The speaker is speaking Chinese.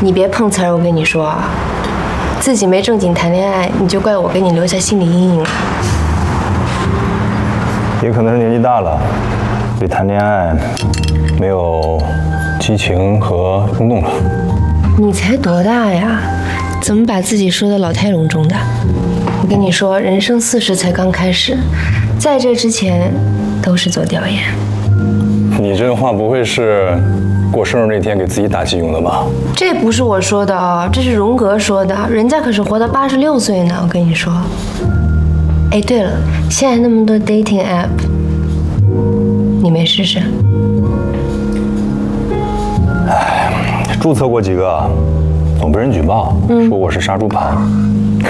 你别碰瓷儿，我跟你说啊，自己没正经谈恋爱，你就怪我给你留下心理阴影了。 也可能是年纪大了，对谈恋爱没有激情和冲动了。 你才多大呀？怎么把自己说的老态龙钟的？我跟你说，人生40才刚开始，在这之前都是做调研。 你这话不会是过生日那天给自己打气用的吧？ 这不是我说的啊，这是荣格说的，人家可是活到86岁呢。我跟你说。哎，对了，现在那么多 dating app， 你没试试？ 哎，注册过几个，总被人举报，说我是杀猪盘。